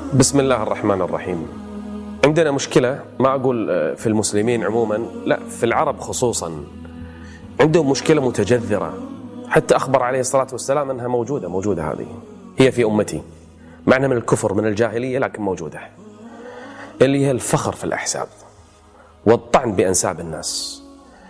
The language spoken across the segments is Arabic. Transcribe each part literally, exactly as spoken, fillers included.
بسم الله الرحمن الرحيم. عندنا مشكلة، ما أقول في المسلمين عموما، لا في العرب خصوصا، عندهم مشكلة متجذرة، حتى أخبر عليه الصلاة والسلام أنها موجودة موجودة هذه هي في أمتي، معنى من الكفر من الجاهلية لكن موجودة، اللي هي الفخر في الأحساب والطعن بأنساب الناس،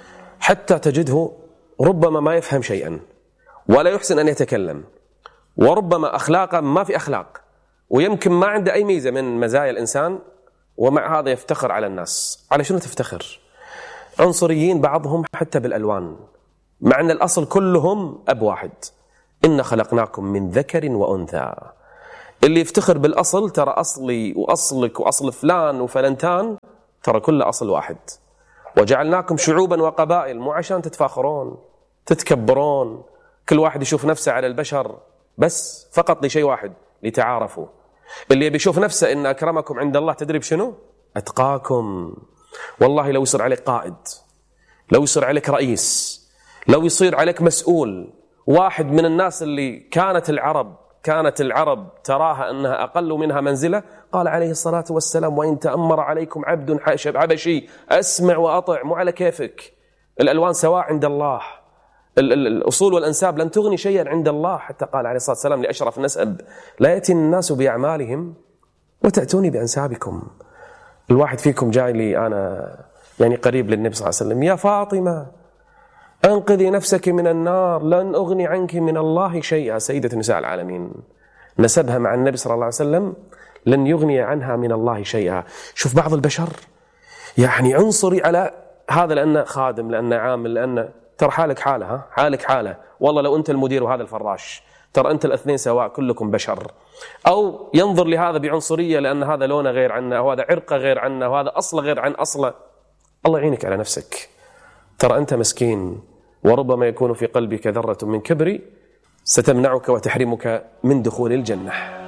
حتى تجده ربما ما يفهم شيئا ولا يحسن أن يتكلم، وربما أخلاقا ما في أخلاق، ويمكن ما عنده أي ميزة من مزايا الإنسان، ومع هذا يفتخر على الناس. على شنو تفتخر؟ عنصريين بعضهم حتى بالألوان، مع أن الأصل كلهم أب واحد، إن خلقناكم من ذكر وأنثى. اللي يفتخر بالأصل ترى أصلي وأصلك وأصل فلان وفلنتان، ترى كل أصل واحد. وجعلناكم شعوبا وقبائل، مو عشان تتفاخرون تتكبرون، كل واحد يشوف نفسه على البشر بس فقط لشيء واحد، لتعارفوا. اللي يبي يشوف نفسه إن أكرمكم عند الله تدري بشنو؟ أتقاكم. والله لو يصير عليك قائد، لو يصير عليك رئيس، لو يصير عليك مسؤول، واحد من الناس اللي كانت العرب كانت العرب تراها أنها أقل منها منزلة، قال عليه الصلاة والسلام: وإن تأمر عليكم عبد حبشي أسمع وأطع، مو على كيفك. الألوان سواء عند الله، الأصول والأنساب لن تغني شيئا عند الله، حتى قال عليه الصلاة والسلام لأشرف نسب: لا يأتي الناس بأعمالهم وتأتوني بأنسابكم. الواحد فيكم جاي لي أنا يعني قريب للنبي صلى الله عليه وسلم: يا فاطمة أنقذي نفسك من النار، لن أغني عنك من الله شيئا. سيدة نساء العالمين، نسبها مع النبي صلى الله عليه وسلم، لن يغني عنها من الله شيئا. شوف بعض البشر يعني عنصري على هذا، لأنه خادم، لأنه عامل، لأنه ترى حالك حالة، ها حالك حالة. والله لو أنت المدير وهذا الفراش، ترى أنت الاثنين سواء، كلكم بشر. أو ينظر لهذا بعنصرية لأن هذا لونه غير عنا، وهذا عرقه غير عنا، وهذا أصله غير عن أصله. الله يعينك على نفسك، ترى أنت مسكين، وربما يكون في قلبك ذرة من كبر ستمنعك وتحرمك من دخول الجنة.